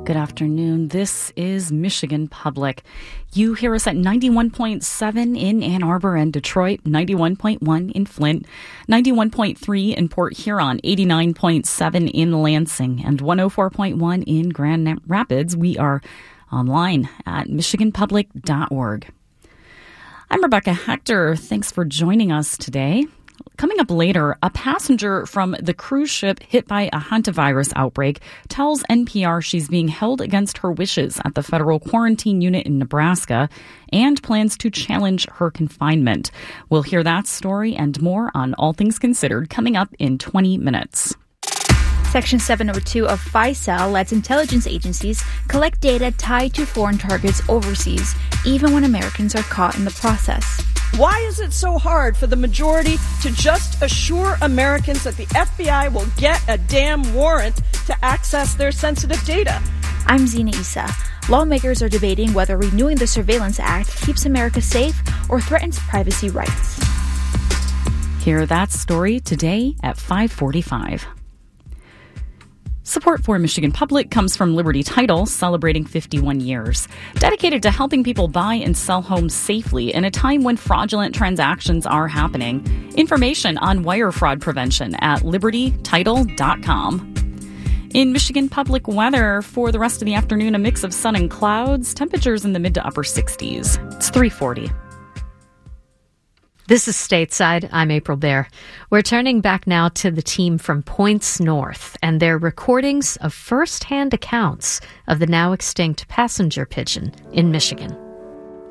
Good afternoon. This is Michigan Public. You hear us at 91.7 in Ann Arbor and Detroit, 91.1 in Flint, 91.3 in Port Huron, 89.7 in Lansing, and 104.1 in Grand Rapids. We are online at michiganpublic.org. I'm Rebecca Hector. Thanks for joining us today. Coming up later, a passenger from the cruise ship hit by a hantavirus outbreak tells NPR she's being held against her wishes at the federal quarantine unit in Nebraska and plans to challenge her confinement. We'll hear that story and more on All Things Considered coming up in 20 minutes. Section 702 of FISA lets intelligence agencies collect data tied to foreign targets overseas, even when Americans are caught in the process. Why is it so hard for the majority to just assure Americans that the FBI will get a damn warrant to access their sensitive data? I'm Zina Issa. Lawmakers are debating whether renewing the Surveillance Act keeps America safe or threatens privacy rights. Hear that story today at 5:45. Support for Michigan Public comes from Liberty Title, celebrating 51 years. Dedicated to helping people buy and sell homes safely in a time when fraudulent transactions are happening. Information on wire fraud prevention at libertytitle.com. In Michigan Public weather, for the rest of the afternoon, a mix of sun and clouds, temperatures in the mid to upper 60s. It's 3:40. This is Stateside. I'm April Baer. We're turning back now to the team from Points North and their recordings of first-hand accounts of the now extinct passenger pigeon in Michigan.